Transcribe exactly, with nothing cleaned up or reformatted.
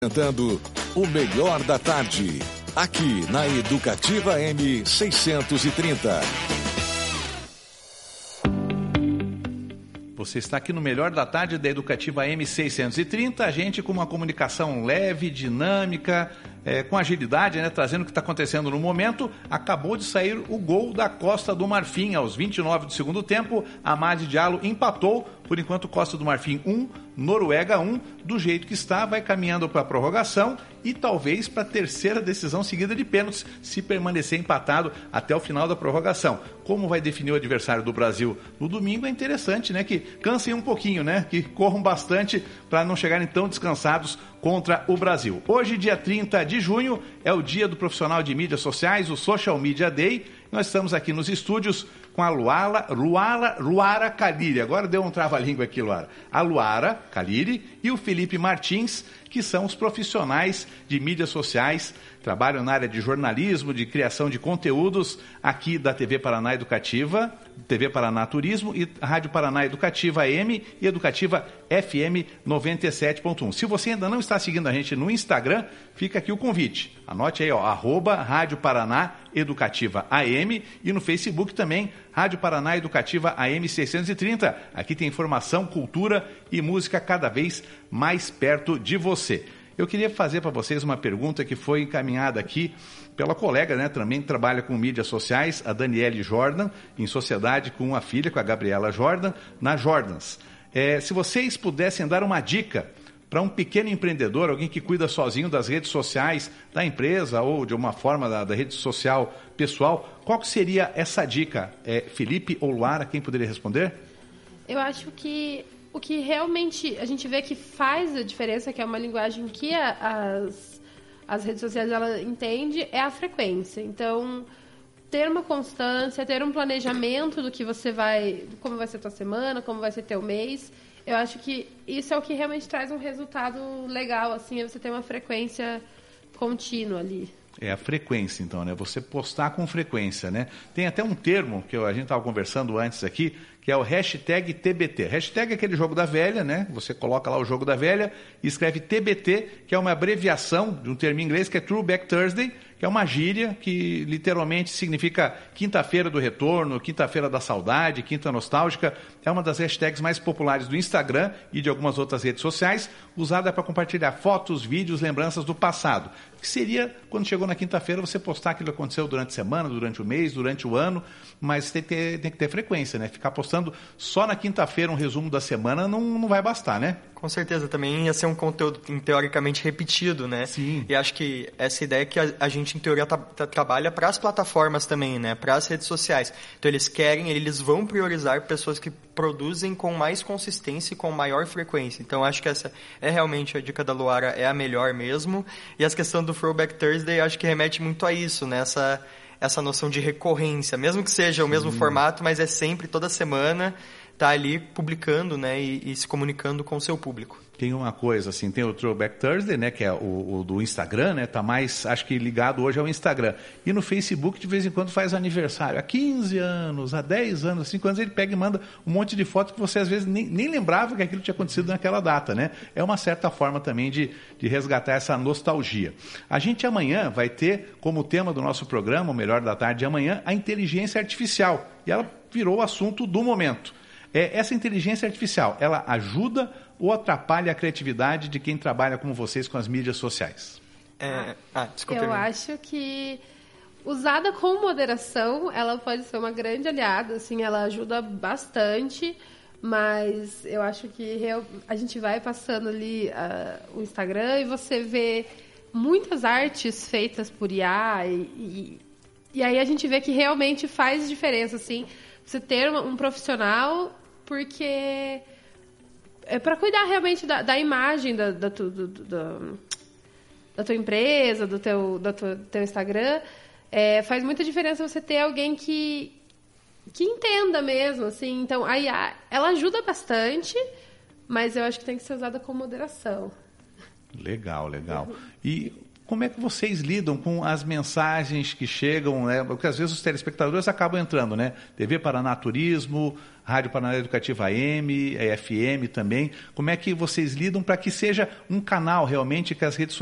Apresentando o melhor da tarde, aqui na Educativa M seiscentos e trinta. Você está aqui no melhor da tarde da Educativa M seiscentos e trinta, a gente com uma comunicação leve, dinâmica, é, com agilidade, né, trazendo o que está acontecendo no momento. Acabou de sair o gol da Costa do Marfim, aos vinte e nove do segundo tempo. Amad Diallo empatou, por enquanto Costa do Marfim um, Noruega um. Do jeito que está, vai caminhando para a prorrogação e talvez para a terceira decisão seguida de pênaltis, se permanecer empatado até o final da prorrogação. Como vai definir o adversário do Brasil no domingo é interessante, né? Que cansem um pouquinho, né? Que corram bastante para não chegarem tão descansados contra o Brasil. Hoje, dia trinta de junho, é o dia do profissional de mídias sociais, o Social Media Day. Nós estamos aqui nos estúdios com a Luara, Luara, Luara Caliri. Agora deu um trava-língua aqui, Luara. A Luara Caliri e o Felipe Martins, que são os profissionais de mídias sociais, trabalham na área de jornalismo, de criação de conteúdos aqui da T V Paraná Educativa, T V Paraná Turismo e Rádio Paraná Educativa M e Educativa F M noventa e sete ponto um. Se você ainda não está seguindo a gente no Instagram, fica aqui o convite. Anote aí, ó, arroba Rádio Paraná Educativa A M e no Facebook também, Rádio Paraná Educativa A M seiscentos e trinta. Aqui tem informação, cultura e música cada vez mais perto de você. Eu queria fazer para vocês uma pergunta que foi encaminhada aqui pela colega, né, também que trabalha com mídias sociais, a Daniele Jordan, em sociedade com a filha, com a Gabriela Jordan, na Jordans. É, se vocês pudessem dar uma dica para um pequeno empreendedor, alguém que cuida sozinho das redes sociais da empresa ou de uma forma da, da rede social pessoal, qual que seria essa dica? É, Felipe ou Luara, quem poderia responder? Eu acho que o que realmente a gente vê que faz a diferença, que é uma linguagem que a, as, as redes sociais ela entende, é a frequência. Então, ter uma constância, ter um planejamento do que você vai, como vai ser a tua semana, como vai ser teu mês. Eu acho que isso é o que realmente traz um resultado legal, assim, é você ter uma frequência contínua ali. É a frequência, então, né? Você postar com frequência, né? Tem até um termo que a gente estava conversando antes aqui, que é o hashtag T B T. Hashtag é aquele jogo da velha, né? Você coloca lá o jogo da velha e escreve T B T, que é uma abreviação de um termo em inglês que é Throwback Thursday, que é uma gíria que literalmente significa quinta-feira do retorno, quinta-feira da saudade, quinta nostálgica. É uma das hashtags mais populares do Instagram e de algumas outras redes sociais, usada para compartilhar fotos, vídeos, lembranças do passado. Que seria, quando chegou na quinta-feira, você postar aquilo que aconteceu durante a semana, durante o mês, durante o ano, mas tem que ter, tem que ter frequência, né? Ficar postando só na quinta-feira um resumo da semana não, não vai bastar, né? Com certeza, também ia ser um conteúdo teoricamente repetido, né? Sim. E acho que essa ideia que a, a gente, em teoria, tá, tá, trabalha para as plataformas também, né? Para as redes sociais. Então, eles querem, eles vão priorizar pessoas que produzem com mais consistência e com maior frequência. Então, acho que essa é realmente a dica da Luara, é a melhor mesmo. E as questões do Throwback Thursday, acho que remete muito a isso, né? Essa, essa noção de recorrência. Mesmo que seja o mesmo Sim. formato, mas é sempre, toda semana, tá ali publicando, né, e, e se comunicando com o seu público. Tem uma coisa, assim, tem o Throwback Thursday, né, que é o, o do Instagram, né, tá mais, acho que ligado hoje ao Instagram. E no Facebook, de vez em quando, faz aniversário. Há quinze anos, há dez anos, há cinco anos, ele pega e manda um monte de fotos que você, às vezes, nem, nem lembrava que aquilo tinha acontecido naquela data, né? É uma certa forma também de, de resgatar essa nostalgia. A gente amanhã vai ter, como tema do nosso programa, o Melhor da Tarde de amanhã, a inteligência artificial. E ela virou o assunto do momento. É, essa inteligência artificial, ela ajuda ou atrapalha a criatividade de quem trabalha como vocês com as mídias sociais? É, ah, desculpa. Eu acho que, usada com moderação, ela pode ser uma grande aliada, assim, ela ajuda bastante, mas eu acho que real, a gente vai passando ali uh, o Instagram e você vê muitas artes feitas por I A e, e, e aí a gente vê que realmente faz diferença, assim, você ter um, um profissional, porque é para cuidar realmente da, da imagem da, da, tu, do, do, da tua empresa, do teu, do teu, teu Instagram. É, faz muita diferença você ter alguém que, que entenda mesmo, assim. Então, a I A, ela ajuda bastante, mas eu acho que tem que ser usada com moderação. Legal, legal. E como é que vocês lidam com as mensagens que chegam, né? Porque às vezes os telespectadores acabam entrando, né? T V Paraná Turismo, Rádio Paraná Educativa A M, F M também. Como é que vocês lidam para que seja um canal realmente que as redes